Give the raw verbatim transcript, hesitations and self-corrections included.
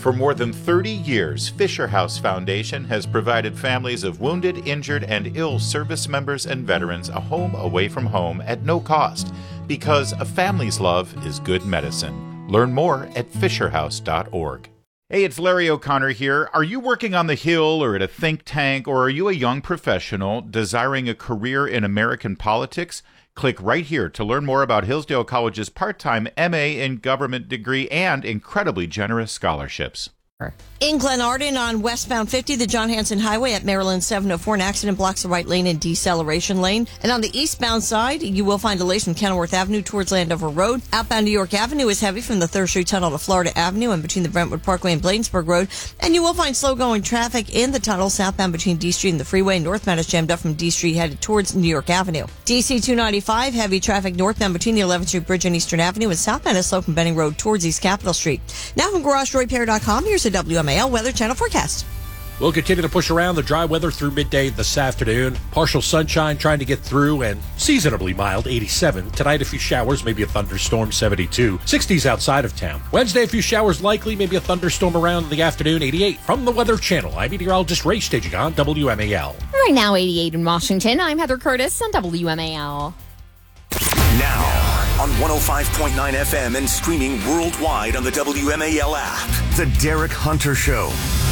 For more than thirty years, Fisher House Foundation has provided families of wounded, injured, and ill service members and veterans a home away from home at no cost, because a family's love is good medicine. Learn more at fisher house dot org. Hey, it's Larry O'Connor here. Are you working on the Hill or at a think tank, or are you a young professional desiring a career in American politics? Click right here to learn more about Hillsdale College's part-time M A in government degree and incredibly generous scholarships. In Glen Arden on westbound fifty, the John Hanson Highway at Maryland seven oh four, an accident blocks the right lane and deceleration lane. And on the eastbound side, you will find delays from Kenilworth Avenue towards Landover Road. Outbound New York Avenue is heavy from the third Street Tunnel to Florida Avenue and between the Brentwood Parkway and Bladensburg Road. And you will find slow-going traffic in the tunnel southbound between D Street and the freeway. Northbound is jammed up from D Street headed towards New York Avenue. D C two ninety-five, heavy traffic northbound between the eleventh Street Bridge and Eastern Avenue, and southbound is slow from Benning Road towards East Capitol Street. Now from Garage Repair dot com, here's a W M A L Weather Channel forecast. We'll continue to push around the dry weather through midday this afternoon. Partial sunshine trying to get through and seasonably mild, eighty-seven. Tonight, a few showers, maybe a thunderstorm, seventy-two. sixties outside of town. Wednesday, a few showers likely, maybe a thunderstorm around in the afternoon, eighty-eight. From the Weather Channel, I'm meteorologist Ray Staging on W M A L. Right now, eighty-eight in Washington. I'm Heather Curtis on W M A L. Now, on one oh five point nine F M and streaming worldwide on the W M A L app, The Derek Hunter Show.